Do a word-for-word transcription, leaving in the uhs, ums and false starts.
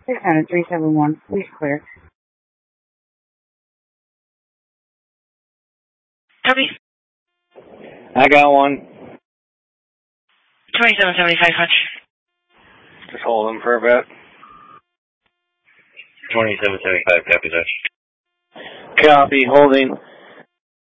six hundred three seven one, please clear. Copy. I got one. twenty-seven seventy-five, Hutch. Just hold him for a bit. twenty-seven seventy-five, copy, Hutch. Copy, holding.